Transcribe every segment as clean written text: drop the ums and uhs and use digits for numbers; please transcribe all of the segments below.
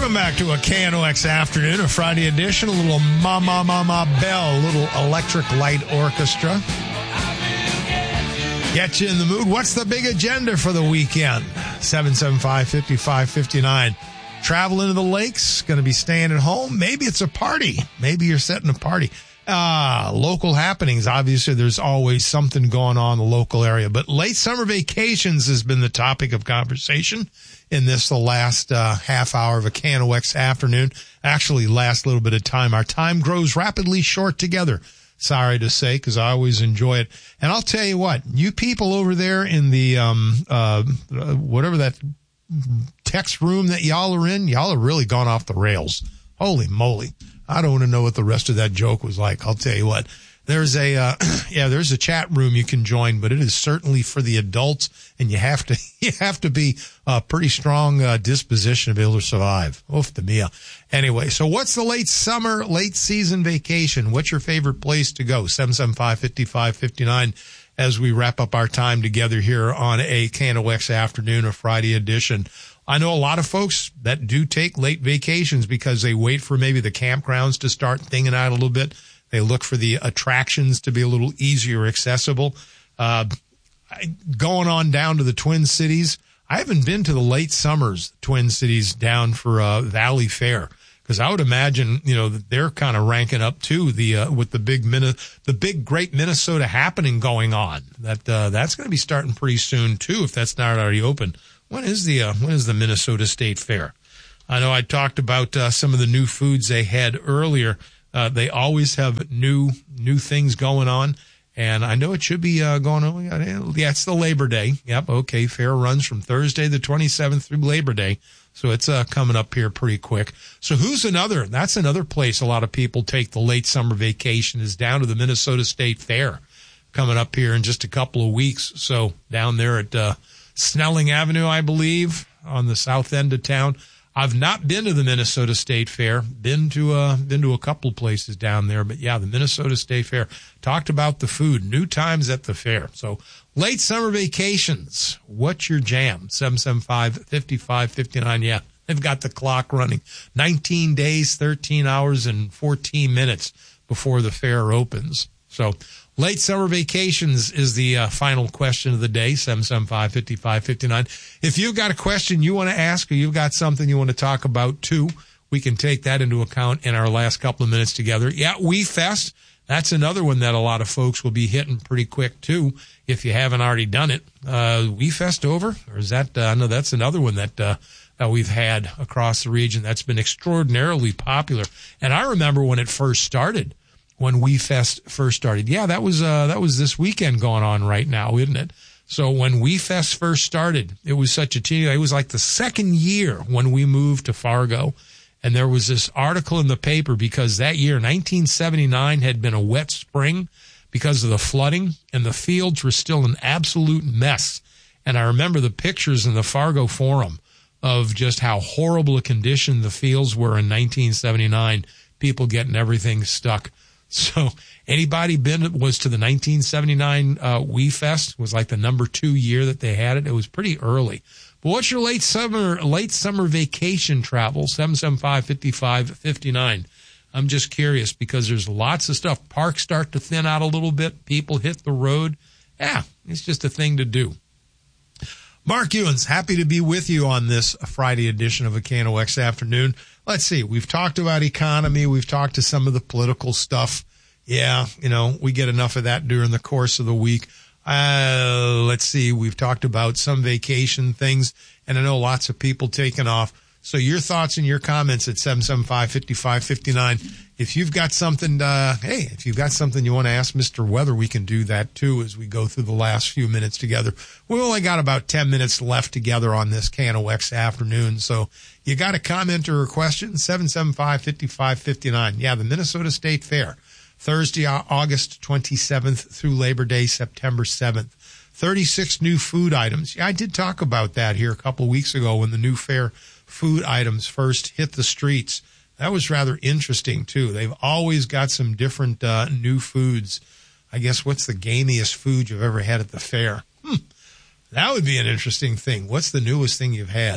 Welcome back to a KNOX afternoon, a Friday edition, a little Mama Mama Bell, a little Electric Light Orchestra. Get you in the mood. What's the big agenda for the weekend? 775-5559. Travel into the lakes, going to be staying at home. Maybe it's a party. Maybe you're setting a party. Local happenings. Obviously, there's always something going on in the local area. But late summer vacations has been the topic of conversation in the last half hour of a KNOX afternoon. Actually, last little bit of time. Our time grows rapidly short together. Sorry to say, because I always enjoy it. And I'll tell you what, you people over there in the whatever that text room that y'all are in, y'all are really gone off the rails. Holy moly. I don't want to know what the rest of that joke was like. I'll tell you what. There's a there's a chat room you can join, but it is certainly for the adults, and you have to be a pretty strong disposition to be able to survive. Oof, the Mia. Anyway, so what's the late season vacation? What's your favorite place to go? 775-5559 as we wrap up our time together here on a KNOX afternoon, a Friday edition. I know a lot of folks that do take late vacations because they wait for maybe the campgrounds to start thinging out a little bit. They look for the attractions to be a little easier accessible. Going on down to the Twin Cities, I haven't been to the late summers, Twin Cities down for Valley Fair, because I would imagine, that they're kind of ranking up too, with the big great Minnesota happening going on. That's going to be starting pretty soon too, if that's not already open. When is the Minnesota State Fair? I know I talked about some of the new foods they had earlier. They always have new things going on, and I know it should be going on. Yeah, it's the Labor Day. Yep, okay. Fair runs from Thursday the 27th through Labor Day, so it's coming up here pretty quick. So that's another place a lot of people take the late summer vacation, is down to the Minnesota State Fair, coming up here in just a couple of weeks. So down there at Snelling Avenue, I believe, on the south end of town. I've not been to the Minnesota State Fair. Been to a couple of places down there, but yeah, the Minnesota State Fair. Talked about the food, new times at the fair. So late summer vacations, what's your jam? 775-5559. Yeah, they've got the clock running. 19 days, 13 hours, and 14 minutes before the fair opens. So late summer vacations is the final question of the day, 775-5559. If you've got a question you want to ask, or you've got something you want to talk about too, we can take that into account in our last couple of minutes together. Yeah, WeFest, that's another one that a lot of folks will be hitting pretty quick too, if you haven't already done it. WeFest over? Or is that, no, that's another one that we've had across the region that's been extraordinarily popular. And I remember when it first started. When WeFest first started. Yeah, that was this weekend going on right now, isn't it? So when WeFest first started, it was such a team. It was like the second year when we moved to Fargo. And there was this article in the paper because that year, 1979, had been a wet spring because of the flooding, and the fields were still an absolute mess. And I remember the pictures in the Fargo Forum of just how horrible a condition the fields were in 1979, people getting everything stuck. So anybody was to the 1979 WeFest, was like the number 2 year that they had it. It was pretty early. But what's your late summer vacation travel? 775-5559. I'm just curious because there's lots of stuff. Parks start to thin out a little bit. People hit the road. Yeah, it's just a thing to do. Mark Ewens, happy to be with you on this Friday edition of a KNOX afternoon. Let's see. We've talked about economy. We've talked to some of the political stuff. Yeah, we get enough of that during the course of the week. Let's see. We've talked about some vacation things, and I know lots of people taking off. So your thoughts and your comments at 775-5559. If you've got something, if you've got something you want to ask Mr. Weather, we can do that too as we go through the last few minutes together. We only got about 10 minutes left together on this KNOX afternoon. So you got a comment or a question? 775-5559. Yeah, the Minnesota State Fair, Thursday, August 27th through Labor Day, September 7th. 36 new food items. Yeah, I did talk about that here a couple of weeks ago when the new fair food items first hit the streets. That was rather interesting, too. They've always got some different new foods. I guess, what's the gamiest food you've ever had at the fair? That would be an interesting thing. What's the newest thing you've had?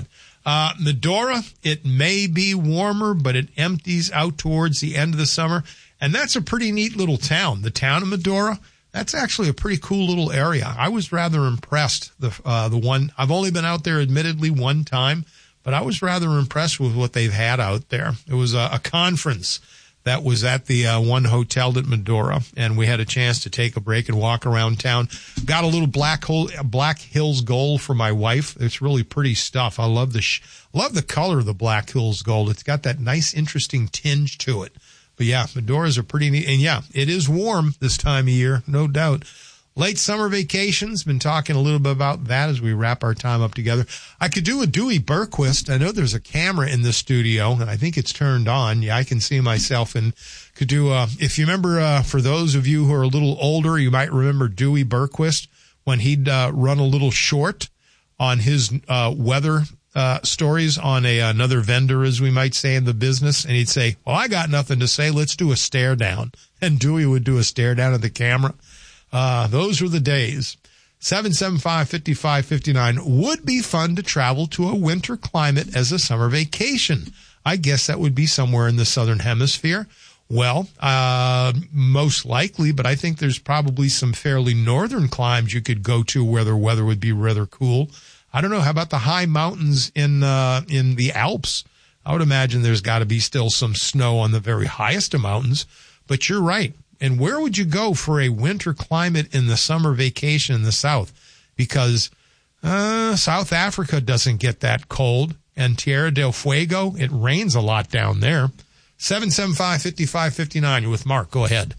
Medora, it may be warmer, but it empties out towards the end of the summer. And that's a pretty neat little town. The town of Medora, that's actually a pretty cool little area. I was rather impressed. The one, I've only been out there admittedly one time, but I was rather impressed with what they've had out there. It was a conference that was at the one hotel at Medora, and we had a chance to take a break and walk around town. Got a little Black Hills Gold for my wife. It's really pretty stuff. I love the color of the Black Hills Gold. It's got that nice, interesting tinge to it. But yeah, Medoras are pretty neat. And yeah, it is warm this time of year, no doubt. Late summer vacations, been talking a little bit about that as we wrap our time up together. I could do a Dewey Bergquist. I know there's a camera in the studio, and I think it's turned on. Yeah, I can see myself. And could do, if you remember, for those of you who are a little older, you might remember Dewey Bergquist when he'd run a little short on his weather stories on another vendor, as we might say in the business. And he'd say, well, I got nothing to say. Let's do a stare down. And Dewey would do a stare down at the camera. Those were the days. 775-5559 would be fun to travel to a winter climate as a summer vacation. I guess that would be somewhere in the southern hemisphere. Well, most likely, but I think there's probably some fairly northern climes you could go to where the weather would be rather cool. I don't know. How about the high mountains in the Alps? I would imagine there's got to be still some snow on the very highest of mountains, but you're right. And where would you go for a winter climate in the summer vacation in the South? Because South Africa doesn't get that cold. And Tierra del Fuego, it rains a lot down there. 775-5559, you're with Mark. Go ahead.